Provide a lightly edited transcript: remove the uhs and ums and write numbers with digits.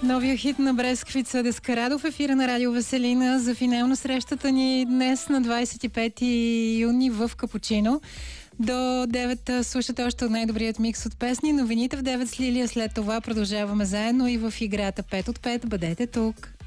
Новия хит на Бресквица Дескарадо в ефира на Радио Веселина за финално срещата ни днес на 25 юни в Капучино. До 9 слушате още от най-добрият микс от песни. Новините в 9 с Лилия. След това продължаваме заедно и в играта 5 от 5. Бъдете тук!